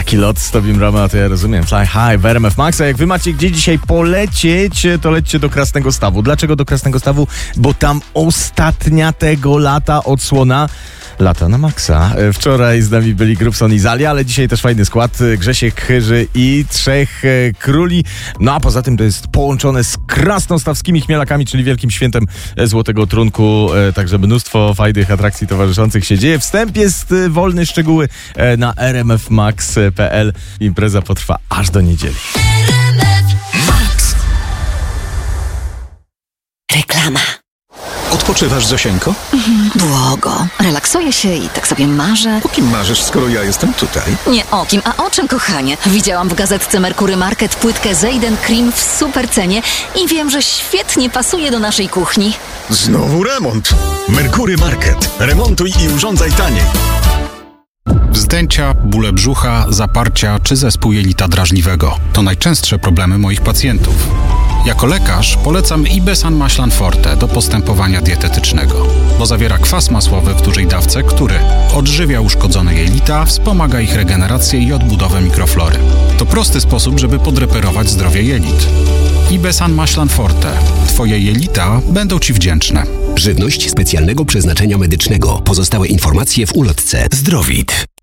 Taki lot z Tobim Rama, to ja rozumiem. Fly High w RMF Max. A jak wy macie gdzie dzisiaj polecieć, to lećcie do Krasnego Stawu. Dlaczego do Krasnego Stawu? Bo tam ostatnia tego lata odsłona Lata na maksa. Wczoraj z nami byli Grubson i Zalia, ale dzisiaj też fajny skład. Grzesiek Chyży i Trzech Króli. No a poza tym to jest połączone z krasnostawskimi chmielakami, czyli wielkim świętem Złotego Trunku. Także mnóstwo fajnych atrakcji towarzyszących się dzieje. Wstęp jest wolny, szczegóły na rmfmax.pl. Impreza potrwa aż do niedzieli. Reklama. Odpoczywasz, Zosieńko? Błogo. Relaksuję się i tak sobie marzę. O kim marzysz, skoro ja jestem tutaj? Nie o kim, a o czym, kochanie? Widziałam w gazetce Merkury Market płytkę Zejden Cream w super cenie i wiem, że świetnie pasuje do naszej kuchni. Znowu remont. Merkury Market. Remontuj i urządzaj taniej. Wzdęcia, bóle brzucha, zaparcia czy zespół jelita drażliwego to najczęstsze problemy moich pacjentów. Jako lekarz polecam Ibesan Maślan Forte do postępowania dietetycznego, bo zawiera kwas masłowy w dużej dawce, który odżywia uszkodzone jelita, wspomaga ich regenerację i odbudowę mikroflory. To prosty sposób, żeby podreperować zdrowie jelit. Ibesan Maślan Forte. Twoje jelita będą Ci wdzięczne. Żywność specjalnego przeznaczenia medycznego. Pozostałe informacje w ulotce. Zdrowit.